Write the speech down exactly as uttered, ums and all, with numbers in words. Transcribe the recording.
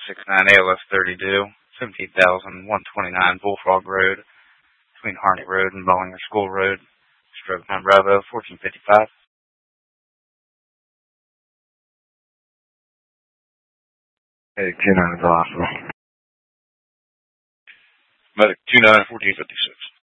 six nine A L S thirty-two, seventeen thousand one twenty-nine Bullfrog Road, between Harney Road and Bollinger School Road. Stroke nine Bravo, fourteen fifty-five. Hey, two nine is possible. Medic two nine, fourteen fifty-six.